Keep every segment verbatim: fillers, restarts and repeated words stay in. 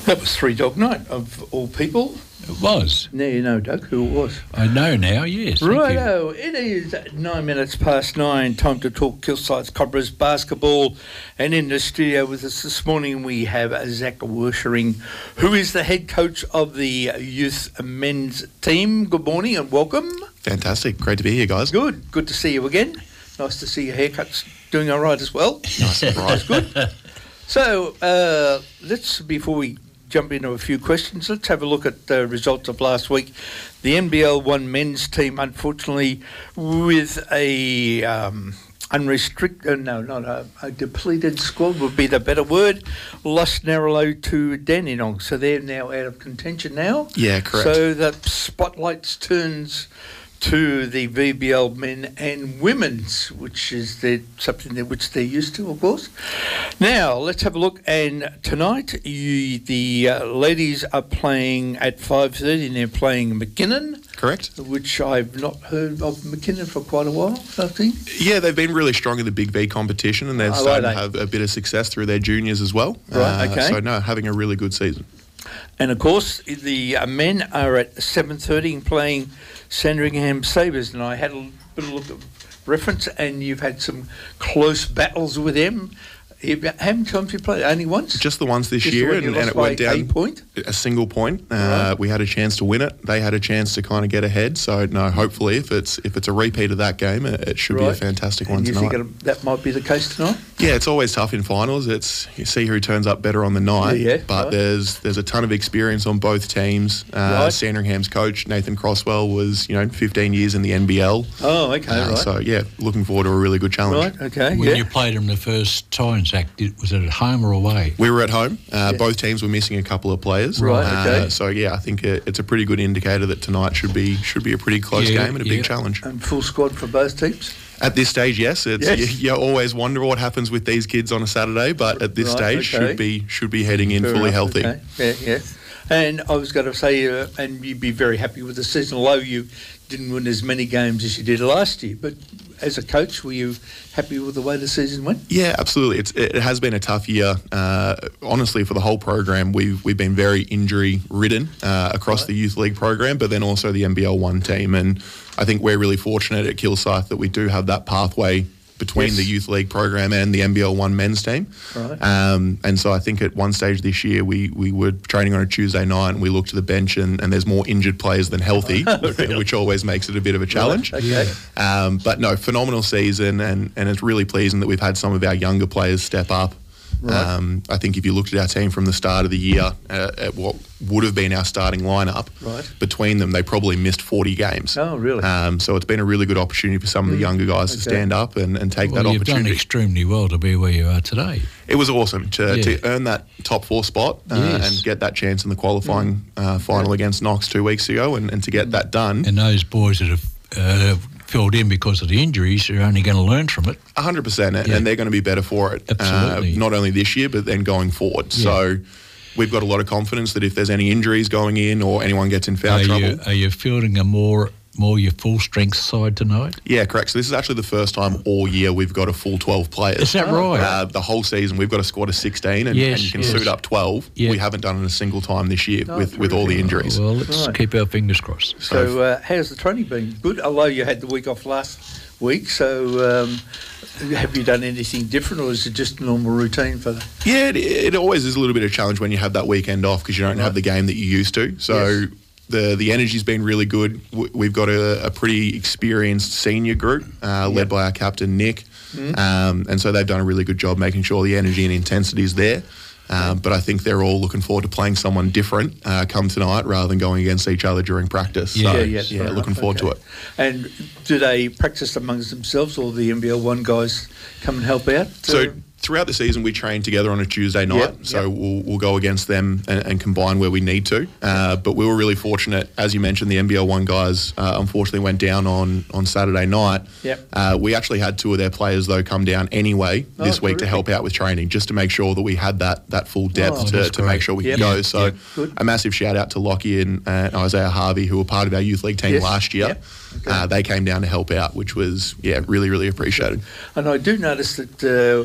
That was Three Dog Night, of all people. It was. Now you know, Doug, who it was. I know now, yes. Righto, it is nine minutes past nine. Time to talk Kilsyth Cobras basketball. And in the studio with us this morning, we have Zach Wershering, who is the head coach of the youth men's team. Good morning and welcome. Fantastic. Great to be here, guys. Good. Good to see you again. Nice to see your haircut's doing all right as well. Nice surprise. Good. So, uh, let's, before we jump into a few questions, let's have a look at the results of last week. The N B L one men's team, unfortunately, with a um, unrestricted, no, not a, a depleted squad would be the better word, lost narrowly to Dandenong. So they're now out of contention now. Yeah, correct. So the spotlights turns to the V B L men and women's, which is the, something that which they're used to, of course. Now, let's have a look. And tonight, you, the uh, ladies are playing at five thirty, and they're playing McKinnon. Correct. Which I've not heard of McKinnon for quite a while, I think. Yeah, they've been really strong in the Big V competition, and they're Oh, starting are to they? have a bit of success through their juniors as well. Right, okay. So, no, having a really good season. And, of course, the uh, men are at seven thirty and playing Sandringham Sabres. And I had a bit of a look at reference, and you've had some close battles with them. How many times you played? Only once? Just the ones this Just year, the and, one you and lost it went by down a point? a single point. Uh, Right. We had a chance to win it. They had a chance to kind of get ahead. So, no, hopefully, if it's if it's a repeat of that game, it, it should be a Right. fantastic And one you tonight. think it'll- that might be the case tonight? Yeah, it's always tough in finals. It's you see who turns up better on the night. Yeah, yeah, but right. there's there's a ton of experience on both teams. Uh, Right. Sandringham's coach Nathan Crosswell was you know fifteen years in the N B L. Oh, okay, Uh, right. So yeah, looking forward to a really good challenge. Right, okay, When yeah. you played them the first time, Zach, did, was it at home or away? We were at home. Uh, Yeah. Both teams were missing a couple of players. Right, Uh, okay. So yeah, I think it, it's a pretty good indicator that tonight should be should be a pretty close Yeah, game and a yeah. big challenge. And full squad for both teams? At this stage, yes. It's Yes. You, you always wonder what happens with these kids on a Saturday, but at this Right, stage okay. should be should be heading in Fair fully enough, healthy. okay. Yeah, yeah. And I was going to say, uh, and you'd be very happy with the season. Although you didn't win as many games as you did last year, but as a coach, were you happy with the way the season went? Yeah, absolutely. It's it has been a tough year. Uh, honestly, for the whole program, we've we've been very injury ridden uh, across Right. the youth league program, but then also the N B L one team. And I think we're really fortunate at Kilsyth that we do have that pathway between Yes. the youth league program and the N B L one men's team. Right. Um, and so I think at one stage this year we we were training on a Tuesday night and we looked to the bench and, and there's more injured players than healthy, which always makes it a bit of a challenge. Right, okay. Um, but no, phenomenal season, and, and it's really pleasing that we've had some of our younger players step up. Right. Um, I think if you looked at our team from the start of the year, uh, at what would have been our starting lineup, Right. between them, they probably missed forty games. Oh, really? Um, so it's been a really good opportunity for some of the younger guys to okay. stand up and, and take Well, that you've done opportunity. extremely well to be where you are today. It was awesome to, Yeah. to earn that top four spot uh, Yes. and get that chance in the qualifying uh, final against Knox two weeks ago, and, and to get that done. And those boys that have uh, filled in because of the injuries are only going to learn from it. one hundred percent, and, Yeah. and they're going to be better for it. Absolutely. Uh, not only this year, but then going forward. Yeah. So we've got a lot of confidence that if there's any injuries going in or anyone gets in foul Are trouble. you, are you fielding a more more your full strength side tonight? Yeah, correct. So this is actually the first time all year we've got a full twelve players. Is that right? Uh, the whole season we've got a squad of sixteen, and, Yes, and you can yes. suit up twelve. Yeah. We haven't done it a single time this year Oh, with, with all the terrific. injuries. Well, let's Right. keep our fingers crossed. So, uh, how's the training been? Good. Although you had the week off last week, so um, have you done anything different, or is it just normal routine for? Yeah, it, it always is a little bit of a challenge when you have that weekend off because you don't Right. have the game that you used to. So Yes. the the energy's been really good. W- We've got a, a pretty experienced senior group uh, led Yep. by our captain Nick, Mm. um, and so they've done a really good job making sure the energy and intensity is there. Um, but I think they're all looking forward to playing someone different uh, come tonight rather than going against each other during practice. Yeah, so, yeah, yeah, fair looking enough, forward okay. to it. And do they practice amongst themselves, or the N B L one guys come and help out? So Uh, throughout the season, we train together on a Tuesday night. Yep, so yep. we'll, we'll go against them and, and combine where we need to. Uh, but we were really fortunate, as you mentioned, the N B L one guys uh, unfortunately went down on, on Saturday night. Yep. Uh, we actually had two of their players, though, come down anyway Oh, this week to terrific. help out with training, just to make sure that we had that, that full depth Oh, to, that's to make great. sure we Yep. could go. Yep. So Yep. Good. a massive shout out to Lockie and uh, Isaiah Harvey, who were part of our youth league team Yes. last year. Yep. Okay. Uh, they came down to help out, which was, yeah, really, really appreciated. And I do notice that uh,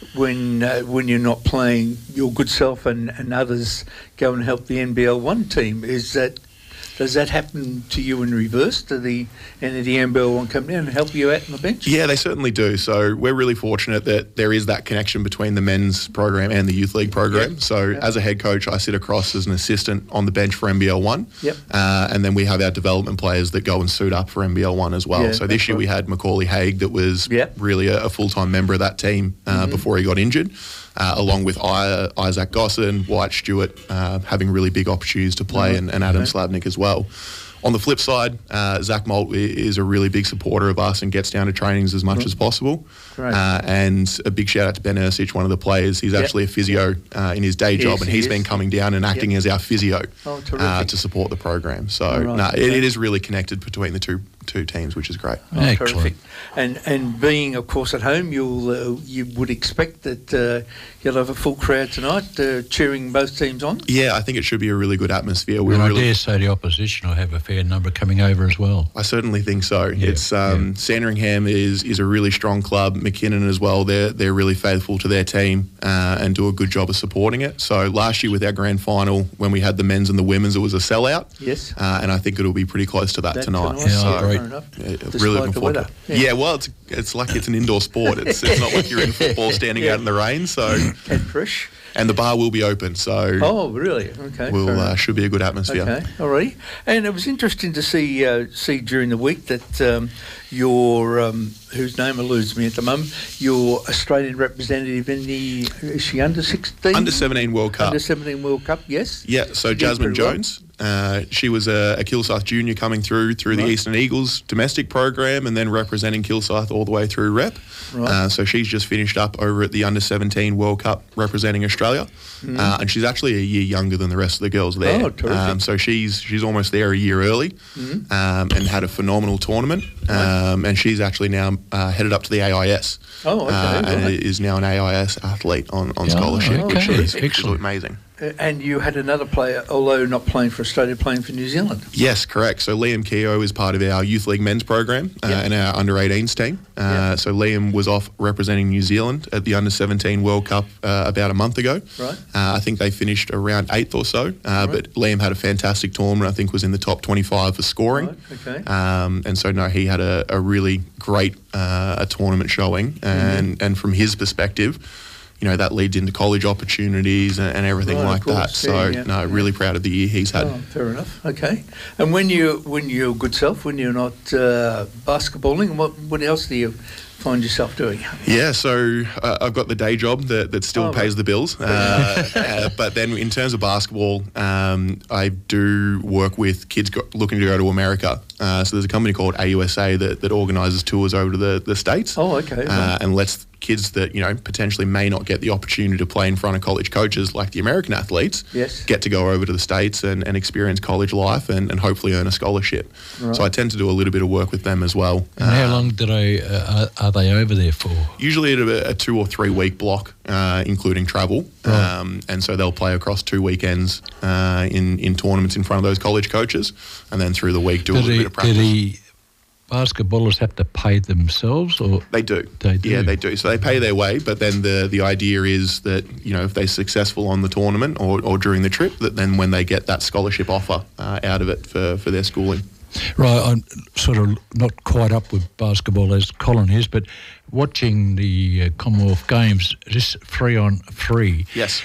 when uh, when you're not playing, your good self and, and others go and help the N B L one team. Is that Does that happen to you in reverse? Do the any of the N B L one come down and help you out on the bench? Yeah, they certainly do. So we're really fortunate that there is that connection between the men's program and the youth league program. Yep. So Yep. as a head coach, I sit across as an assistant on the bench for N B L one. Yep. Uh, and then we have our development players that go and suit up for N B L one as well. Yeah, so this that's year right. we had Macaulay Haig that was Yep. really a, a full-time member of that team uh, Mm-hmm. before he got injured. Uh, along with I, Isaac Gosson, White Stewart, uh, having really big opportunities to play, Right. and, and Adam Okay. Slavnik as well. On the flip side, uh, Zach Molt i- is a really big supporter of us and gets down to trainings as much Right. as possible. Great. Uh, and a big shout out to Ben Ercich, one of the players. He's Yep. actually a physio uh, in his day Yes, job, and he he's is. been coming down and acting Yep. as our physio Oh, uh, terrific. to support the program. So All right, no, it, okay. it is really connected between the two two teams, which is great. Oh, Excellent. terrific. And and being, of course, at home, you'll uh, you would expect that uh, you'll have a full crowd tonight, uh, cheering both teams on. Yeah, I think it should be a really good atmosphere. We're And I really dare say the opposition will have a fair number coming over as well. I certainly think so. Yeah, it's um, yeah. Sandringham is is a really strong club. McKinnon as well. They're they're really faithful to their team uh, and do a good job of supporting it. So last year with our grand final, when we had the men's and the women's, it was a sellout. Yes. Uh, and I think it'll be pretty close to that, That tonight. tonight, Yeah, so, I agree. fair enough. yeah, Despite really looking the forward weather. to it. Yeah, well, it's it's like it's an indoor sport. It's it's not like you're in football standing Yeah. out in the rain. So And fresh. and the bar will be open. So Oh, really? Okay. we'll fair uh, enough. should be a good atmosphere. Okay, alrighty. And it was interesting to see uh, see during the week that um, your um, whose name eludes me at the moment, your Australian representative in the is she under sixteen? Under seventeen World Cup. Under seventeen World Cup, yes. Yeah, so Did Jasmine pretty well. Jones, uh, she was a, a Kilsyth junior coming through through the Right. Eastern Eagles domestic program and then representing Kilsyth all the way through rep. Right. Uh, so she's just finished up over at the Under seventeen World Cup representing Australia, uh, and she's actually a year younger than the rest of the girls there. Mm. Oh, terrific. Um, so she's she's almost there a year early, Mm-hmm. um, and had a phenomenal tournament. Um, and she's actually now uh, headed up to the A I S. Oh, okay, uh, and right. is now an A I S athlete on, on Yeah, scholarship, okay. which is Excellent. amazing. Uh, and you had another player, although not playing for Australia, playing for New Zealand. Yes, correct. So Liam Keogh is part of our Youth League men's program uh, Yep. and our under eighteens team. Uh, Yep. So Liam was off representing New Zealand at the under seventeen World Cup uh, about a month ago. Right. Uh, I think they finished around eighth or so. Uh, But Liam had a fantastic tournament. I think was in the top twenty-five for scoring. Right, okay. Um, and so no, he had a, a really great uh, a tournament showing. And Mm-hmm. and from his perspective, you know, that leads into college opportunities and, and everything Right, of like that. course. So Yeah, yeah, no, yeah. really proud of the year he's had. Oh, fair enough. Okay. And when you when you're good self, when you're not uh, basketballing, what what else do you find yourself doing? Yeah, so uh, I've got the day job that, that still Oh, pays right. the bills. Uh, uh, but then in terms of basketball, um, I do work with kids go- looking to go to America. Uh, so there's a company called A U S A that, that organises tours over to the, the States. Oh, okay. Uh, right. and lets kids that, you know, potentially may not get the opportunity to play in front of college coaches like the American athletes Yes. get to go over to the States and, and experience college life and, and hopefully earn a scholarship. Right. So I tend to do a little bit of work with them as well. And how Uh, long do they, uh, are, are they over there for? Usually at a, a two or three week block, uh, including travel. Right. Um, and so they'll play across two weekends uh, in, in tournaments in front of those college coaches and then through the week do a Do little the, bit of do practice. the basketballers have to pay themselves or? They do. They do. Yeah, they do. So they pay their way, but then the the idea is that, you know, if they're successful on the tournament or, or during the trip, that then when they get that scholarship offer uh, out of it for, for their schooling. Right, I'm sort of not quite up with basketball as Colin is, but watching the uh, Commonwealth Games, just three on three, Yes.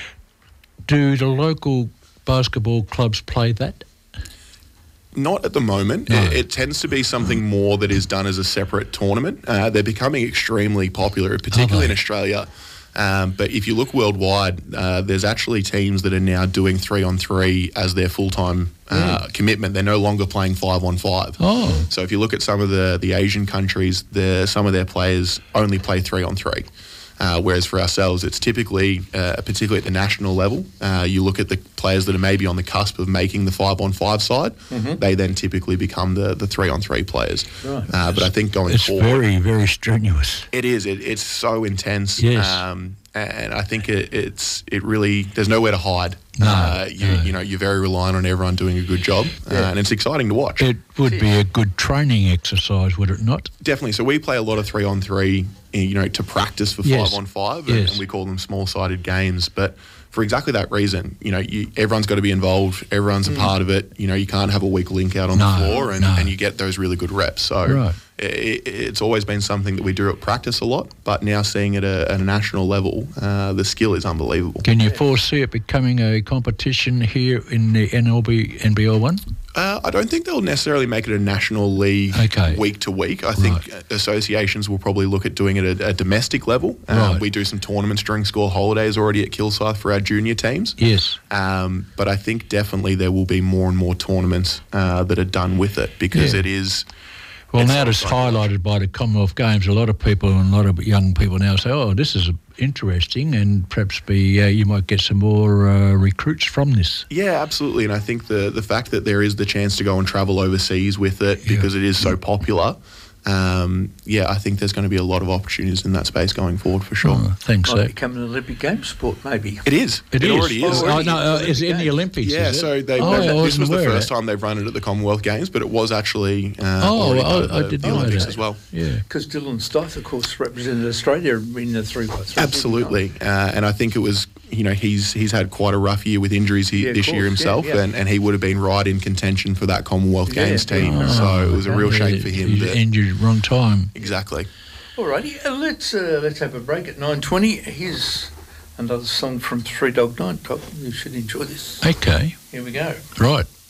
do the local basketball clubs play that? Not at the moment. No. It, it tends to be something more that is done as a separate tournament. Uh, they're becoming extremely popular, particularly in they? Australia. Um, but if you look worldwide, uh, there's actually teams that are now doing three on three as their full-time uh, commitment. They're no longer playing five on five. Oh. So if you look at some of the, the Asian countries, the, some of their players only play three on three. Uh, whereas for ourselves, it's typically, uh, particularly at the national level, uh, you look at the players that are maybe on the cusp of making the five-on-five side, they then typically become the, the three-on-three players. Right. Uh, but I think going It's forward, very, very strenuous. it is. It, it's so intense. Yes. Um, and I think it, it's it really there's nowhere to hide. No, uh, you, no. you know, you're very reliant on everyone doing a good job, uh, and it's exciting to watch. It would be a good training exercise, would it not? Definitely. So we play a lot of three on three, you know, to practice for Yes. five on five, Yes. and, and we call them small-sided games. But for exactly that reason, you know, you, everyone's got to be involved. Everyone's a part of it. You know, you can't have a weak link out on No, the floor, and, no. and you get those really good reps. So Right. it, it's always been something that we do at practice a lot. But now seeing it at a, at a national level, uh, the skill is unbelievable. Can you foresee it becoming a competition here in the N L B N B L one? Uh, I don't think they'll necessarily make it a national league Okay. week to week. I think Right. associations will probably look at doing it at a domestic level. Um, Right. We do some tournaments during school holidays already at Kilsyth for our junior teams. Yes. Um, but I think definitely there will be more and more tournaments uh, that are done with it because Yeah. it is. Well, it's now so it's exciting. highlighted by the Commonwealth Games. A lot of people and a lot of young people now say, oh, this is interesting, and perhaps be uh, you might get some more uh, recruits from this. Yeah, absolutely. And I think the the fact that there is the chance to go and travel overseas with it Yeah. because it is so popular. Um, yeah, I think there's going to be a lot of opportunities in that space going forward for sure. Oh, thanks, Might Zach. become an Olympic Games sport, maybe. It is. It, it is. already is. Oh, Already no, uh, is. is it in the Olympics? Yeah, is it? so they, Oh, they- I this wasn't was the aware of first that. time they've run it at the Commonwealth Games, but it was actually uh, Oh, already I, part of I the, didn't the know Olympics that. as well. Yeah. Because Dylan Stith, of course, represented Australia in the three by three. Absolutely, uh, and I think it was, you know, he's he's had quite a rough year with injuries he, Yeah, of this year course, himself, yeah, yeah. And, and he would have been right in contention for that Commonwealth Yeah, Games yeah. team. Oh, so it was a real okay. shame for him. He's that- injured wrong time. exactly. Alrighty, uh, let's uh, let's have a break at nine twenty. Here's another song from Three Dog Night. Dog, you should enjoy this. Okay, Here we go. right.